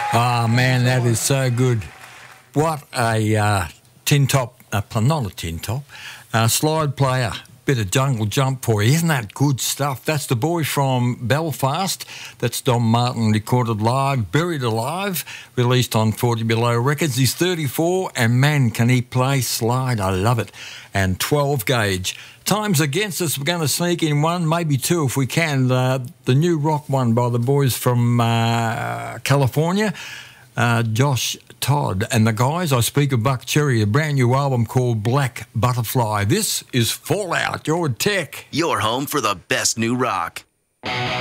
Ah, man, that is so good. What a tin top, not a tin top, slide player. Bit of jungle jump for you. Isn't that good stuff? That's the boy from Belfast. That's Don Martin, recorded live, Buried Alive, released on 40 Below Records. He's 34, and man, can he play slide. I love it. And 12 gauge. Time's against us. We're going to sneak in one, maybe two if we can. The new rock one by the boys from California. Josh Todd and the guys. I speak of Buck Cherry, a brand new album called Black Butterfly. This is Fallout, your tech. Your home for the best new rock.